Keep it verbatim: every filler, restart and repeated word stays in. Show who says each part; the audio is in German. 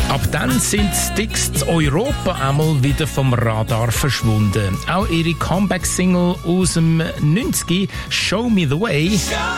Speaker 1: Ab dann sind Styx in Europa einmal wieder vom Radar verschwunden. Auch ihre Comeback-Single aus dem neunziger «Show Me the Way»